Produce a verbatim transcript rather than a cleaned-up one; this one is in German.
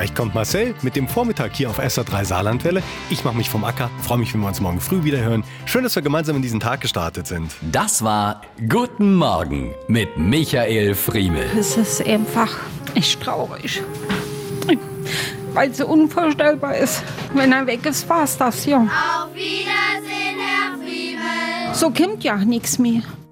Gleich kommt Marcel mit dem Vormittag hier auf S R drei Saarlandwelle. Ich mache mich vom Acker, freue mich, wenn wir uns morgen früh wieder hören. Schön, dass wir gemeinsam in diesen Tag gestartet sind. Das war Guten Morgen mit Michael Friemel. Es ist einfach echt traurig, weil es so unvorstellbar ist. Wenn er weg ist, war's das, ja. Auf Wiedersehen, Herr Friemel. So kommt ja nichts mehr.